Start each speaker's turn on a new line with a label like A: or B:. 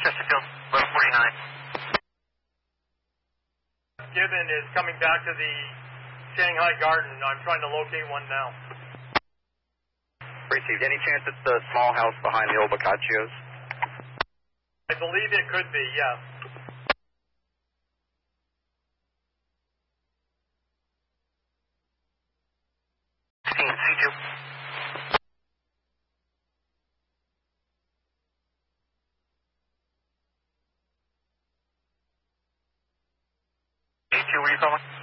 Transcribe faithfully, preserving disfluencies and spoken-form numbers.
A: Chesterfield, eleven forty-nine.
B: Gibbon is coming back to the Shanghai Garden. I'm trying to locate one now.
C: Received. Any chance it's the small house behind the old Boccaccio's?
B: I believe it could be, yes.
A: sixteen, C two. C two, where are you calling?